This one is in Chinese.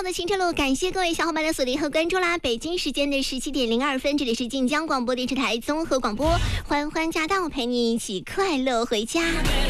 好的行车路，感谢各位小伙伴的锁定和关注啦！北京时间的17:02，这里是晋江广播电视台综合广播，欢欢驾到，陪你一起快乐回家。